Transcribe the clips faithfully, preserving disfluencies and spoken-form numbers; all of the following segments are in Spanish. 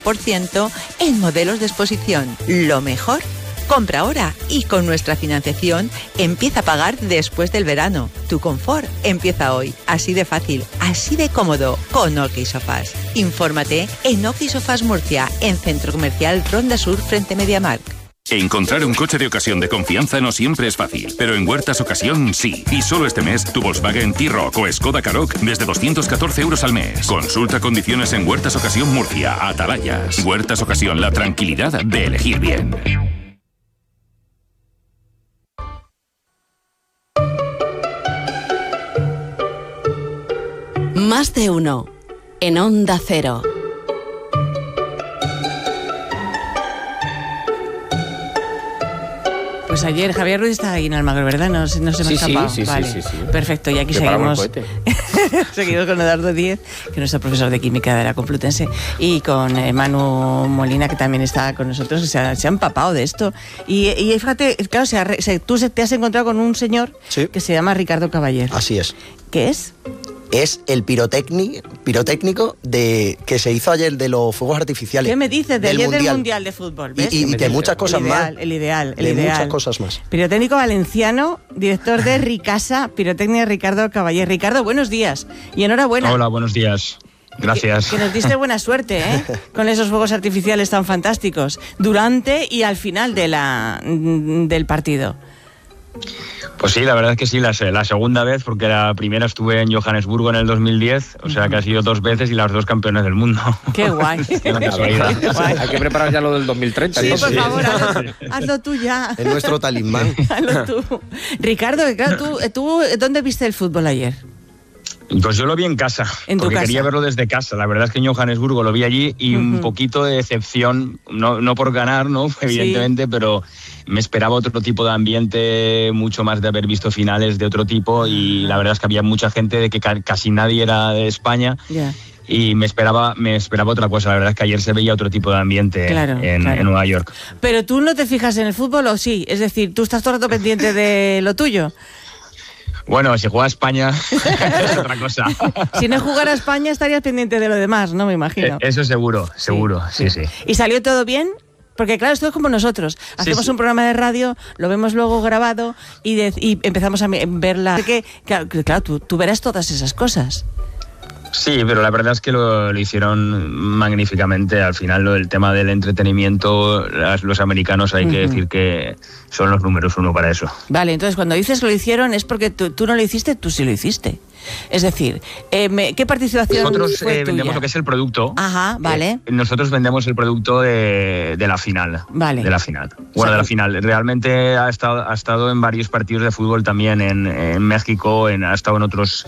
por ciento en modelos de exposición. Lo mejor, compra ahora y con nuestra financiación empieza a pagar después del verano. Tu confort empieza hoy. Así de fácil, así de cómodo, con OK Sofás. Infórmate en OK Sofás Murcia, en Centro Comercial Ronda Sur frente MediaMarkt. Encontrar un coche de ocasión de confianza no siempre es fácil, pero en Huertas Ocasión sí. Y solo este mes, tu Volkswagen T-Roc o Skoda Karoq desde doscientos catorce euros al mes. Consulta condiciones en Huertas Ocasión Murcia, Atalayas. Huertas Ocasión, la tranquilidad de elegir bien. Más de uno, en Onda Cero. Pues ayer Javier Ruiz estaba ahí en Almagro, ¿verdad? No, no se me ha sí, escapado. Sí, sí, vale. sí, sí, sí. Perfecto, y aquí seguimos. Seguimos con Eduardo Díez, que es nuestro profesor de química de la Complutense, y con eh, Manu Molina, que también está con nosotros, que se ha, se ha empapado de esto. Y, y fíjate, claro, se ha, se, tú te has encontrado con un señor sí. que se llama Ricardo Caballero. Así es. ¿Qué es? Es el pirotécnico, pirotécnico de, que se hizo ayer de los fuegos artificiales. ¿Qué me dices? De del ayer mundial. del Mundial de Fútbol, ¿ves? Y, y de muchas cosas el ideal, más. El ideal, el de ideal. muchas cosas más. Pirotécnico valenciano, director de Ricasa, Pirotecnia Ricardo Caballero. Ricardo, buenos días y enhorabuena. Hola, buenos días. Gracias. Que, que nos diste buena suerte, ¿eh? Con esos fuegos artificiales tan fantásticos, durante y al final de la, del partido. Pues sí, la verdad es que sí, la, la segunda vez, porque la primera estuve en Johannesburgo en el dos mil diez, o sea que ha sido dos veces y las dos campeones del mundo. ¡Qué guay! Qué guay. Hay que preparar ya lo del dos mil treinta. Sí, ¿no? por sí. favor, hazlo, hazlo tú ya. Es nuestro talismán. Hazlo tú. Ricardo, claro, ¿tú, tú ¿dónde viste el fútbol ayer? Pues yo lo vi en casa, ¿En tu porque casa? quería verlo desde casa. La verdad es que en Johannesburgo lo vi allí y uh-huh. un poquito de decepción, no, no por ganar, ¿no? Evidentemente, sí. pero me esperaba otro tipo de ambiente, mucho más de haber visto finales de otro tipo, y la verdad es que había mucha gente de que casi nadie era de España. Yeah. Y me esperaba, me esperaba otra cosa. La verdad es que ayer se veía otro tipo de ambiente claro, en, claro. en Nueva York. Pero tú no te fijas en el fútbol, ¿o sí? Es decir, tú estás todo el rato pendiente de lo tuyo. Bueno, si juega España es otra cosa. Si no jugara España estarías pendiente de lo demás, ¿no? Me imagino. Eso seguro, seguro, sí, sí. sí. ¿Y salió todo bien? Porque claro, esto es como nosotros. Hacemos sí, sí. un programa de radio, lo vemos luego grabado y, de, y empezamos a verla. Porque, claro, claro tú, tú verás todas esas cosas. Sí, pero la verdad es que lo, lo hicieron magníficamente. Al final, lo, el tema del entretenimiento, las, los americanos hay uh-huh. que decir que son los números uno para eso. Vale, entonces cuando dices lo hicieron es porque tú, tú no lo hiciste, tú sí lo hiciste. Es decir, eh, me, ¿qué participación Nosotros fue eh, vendemos lo que es el producto. Ajá, vale. Eh, nosotros vendemos el producto de, de la final. Vale. De la final. Bueno, o sea, de la final. Realmente ha estado, ha estado en varios partidos de fútbol también, en, en México, en, ha estado en otros...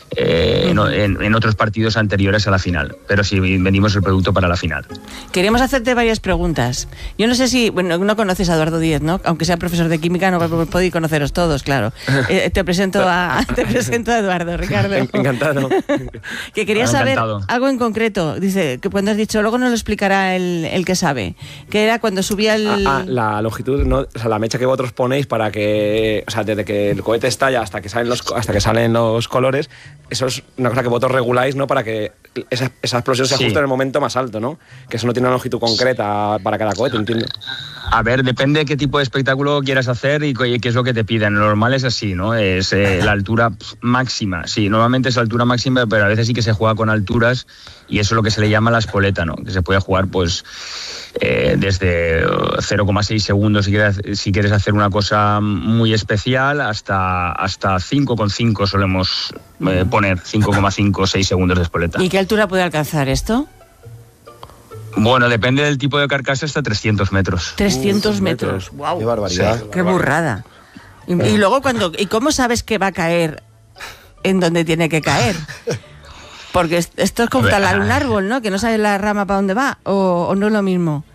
Eh, en, en, en otros partidos anteriores a la final, pero sí vendimos el producto para la final. Queremos hacerte varias preguntas. Yo no sé si, bueno, no conoces a Eduardo Díez, ¿no? Aunque sea profesor de química, no podéis conoceros todos, claro. Eh, te presento a te presento a Eduardo, Ricardo. Encantado. Que quería saber algo en concreto. Dice que cuando has dicho, luego nos lo explicará el, el que sabe, que era cuando subía el... Ah, ah, la longitud, no, o sea, la mecha que vosotros ponéis para que, o sea, desde que el cohete estalla hasta que salen los, hasta que salen los colores. Eso es una cosa que vosotros reguláis, ¿no? Para que esa, esa explosión se ajuste sí. en el momento más alto, ¿no? Que eso no tiene una longitud concreta para cada cohete, entiendo. A ver, depende de qué tipo de espectáculo quieras hacer y qué es lo que te piden. Lo normal es así, ¿no? Es eh, la altura máxima. Sí, normalmente es la altura máxima, pero a veces sí que se juega con alturas y eso es lo que se le llama la espoleta, ¿no? Que se puede jugar, pues, eh, desde cero coma seis segundos si quieres, si quieres hacer una cosa muy especial hasta, hasta cinco coma cinco solemos eh, poner cinco coma cinco o seis segundos de espoleta. ¿Y qué altura puede alcanzar esto? Bueno, depende del tipo de carcasa, hasta trescientos metros. trescientos metros. ¡Wow! ¡Qué barbaridad! Sí. ¡Qué burrada! Y, y luego, cuando ¿y cómo sabes que va a caer en donde tiene que caer? Porque esto es como talar un árbol, ¿no? Que no sabes la rama para dónde va, o, o no es lo mismo.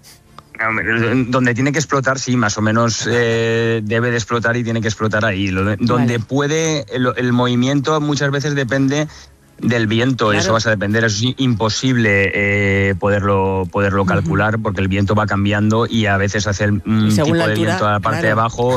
Donde tiene que explotar, sí, más o menos eh, debe de explotar y tiene que explotar ahí. Lo, donde vale. puede, el, el movimiento muchas veces depende del viento, claro. Eso vas a depender, eso es imposible eh, poderlo poderlo calcular uh-huh. porque el viento va cambiando y a veces hace un tipo altura, de viento a la parte claro. de abajo